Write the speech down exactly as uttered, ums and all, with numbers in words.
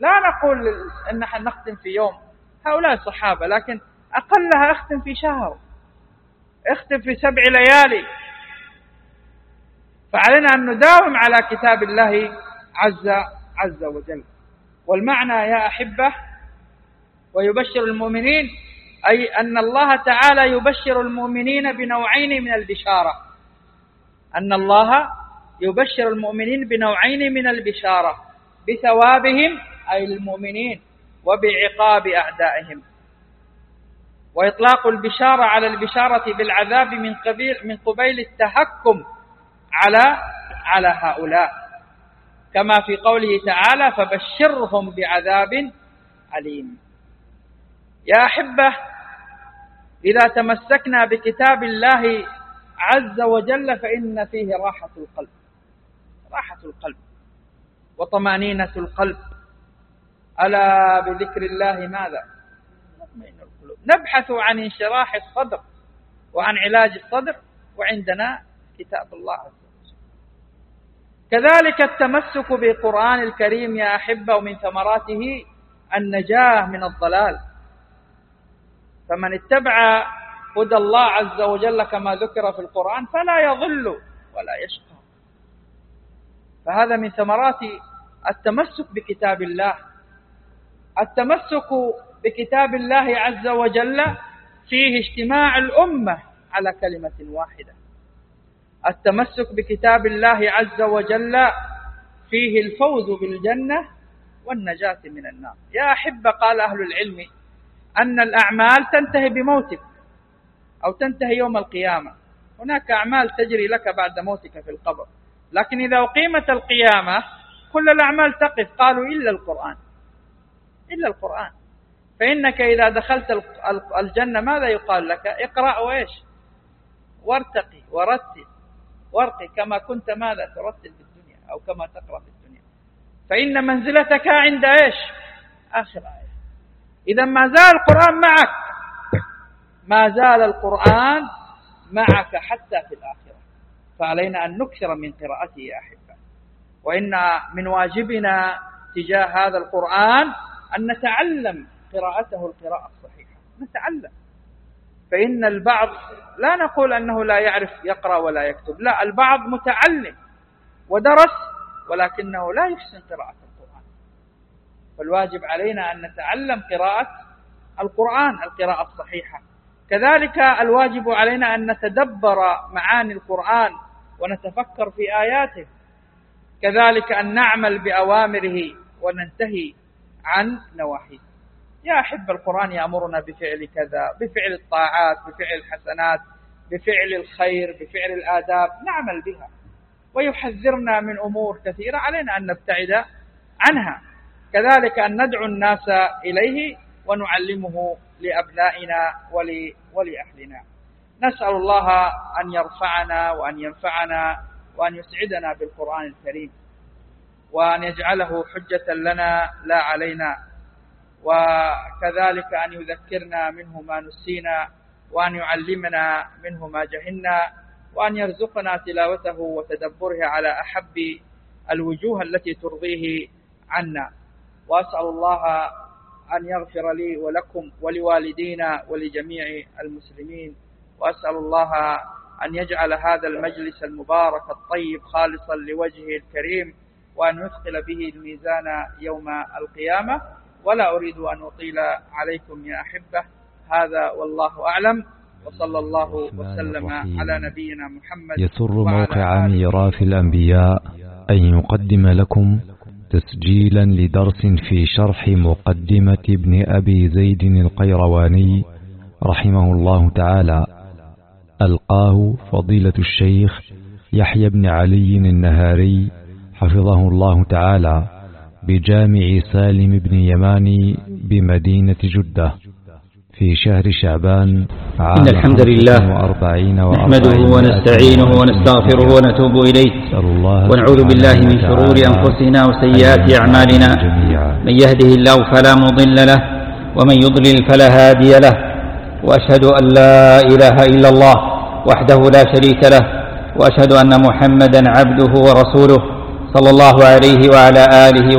لا نقول أن نحن نختم في يوم، هؤلاء الصحابة، لكن أقلها اختم في شهر، اختم في سبع ليالي. فعلينا أن نداوم على كتاب الله عز عز وجل. والمعنى يا أحبة ويبشر المؤمنين، أي أن الله تعالى يبشر المؤمنين بنوعين من البشارة، أن الله يبشر المؤمنين بنوعين من البشارة، بثوابهم أي المؤمنين وبعقاب أعدائهم. وإطلاق البشارة على البشارة بالعذاب من قبيل من قبيل التهكم على على هؤلاء، كما في قوله تعالى فبشرهم بعذاب أليم. يا أحبة، إذا تمسكنا بكتاب الله عز وجل فإن فيه راحة القلب، راحة القلب وطمأنينة القلب. ألا بذكر الله ماذا؟ تطمئن القلوب. نبحث عن انشراح الصدر وعن علاج الصدر، وعندنا كتاب الله عز وجل. كذلك التمسك بالقرآن الكريم يا أحبة، ومن ثمراته النجاة من الضلال. فمن اتبع هدى الله عز وجل كما ذكر في القرآن فلا يضل ولا يشقى. فهذا من ثمرات التمسك بكتاب الله. التمسك بكتاب الله عز وجل فيه اجتماع الأمة على كلمة واحدة. التمسك بكتاب الله عز وجل فيه الفوز بالجنة والنجاة من النار. يا أحبة، قال أهل العلم أن الأعمال تنتهي بموتك أو تنتهي يوم القيامة. هناك أعمال تجري لك بعد موتك في القبر، لكن إذا أقيمت القيامة كل الأعمال تقف. قالوا إلا القرآن، إلا القرآن. فإنك إذا دخلت الجنة ماذا يقال لك؟ اقرأ وإيش؟ وارتقي ورتل وارقي كما كنت ماذا ترتل في الدنيا أو كما تقرأ في الدنيا، فإن منزلتك عند إيش؟ آخر آية. إذا ما زال القرآن معك، ما زال القرآن معك حتى في الآخرة. فعلينا أن نكثر من قراءته يا أحبة. وإن من واجبنا تجاه هذا القرآن أن نتعلم قراءته القراءة الصحيحة، نتعلم. فإن البعض، لا نقول أنه لا يعرف يقرأ ولا يكتب، لا، البعض متعلم ودرس ولكنه لا يحسن قراءة القرآن. فالواجب علينا أن نتعلم قراءة القرآن القراءة الصحيحة. كذلك الواجب علينا أن نتدبر معاني القرآن ونتفكر في آياته. كذلك أن نعمل بأوامره وننتهي عن نواهيه. يا أحب، القرآن يأمرنا بفعل كذا، بفعل الطاعات، بفعل الحسنات، بفعل الخير، بفعل الآداب، نعمل بها. ويحذرنا من أمور كثيرة علينا أن نبتعد عنها. كذلك أن ندعو الناس إليه ونعلمه لأبنائنا ولأهلنا. نسأل الله أن يرفعنا وأن ينفعنا وأن يسعدنا بالقرآن الكريم، وأن يجعله حجة لنا لا علينا، وكذلك أن يذكرنا منه ما نسينا، وأن يعلمنا منه ما جهلنا، وأن يرزقنا تلاوته وتدبره على أحب الوجوه التي ترضيه عنا. وأسأل الله أن يغفر لي ولكم ولوالدينا ولجميع المسلمين. وأسأل الله أن يجعل هذا المجلس المبارك الطيب خالصا لوجهه الكريم، وأن يثقل به الميزان يوم القيامة. ولا أريد أن أطيل عليكم يا أحبة. هذا والله أعلم، وصلى الله وسلم على نبينا محمد. يسر موقع ميراث الأنبياء أن يقدم لكم تسجيلا لدرس في شرح مقدمة ابن أبي زيد القيرواني رحمه الله تعالى، ألقاه فضيلة الشيخ يحيى بن علي النهاري حفظه الله تعالى بجامع سالم بن يماني بمدينة جدة في شهر شعبان عام إن الحمد لله نحمده ونستعينه ونستغفره ونتوب إليه، ونعوذ بالله من شرور أنفسنا وسيئات أعمالنا. من يهده الله فلا مضل له، ومن يضلل فلا هادي له. وأشهد أن لا إله إلا الله وحده لا شريك له، وأشهد أن محمدا عبده ورسوله صلى الله عليه وعلى آله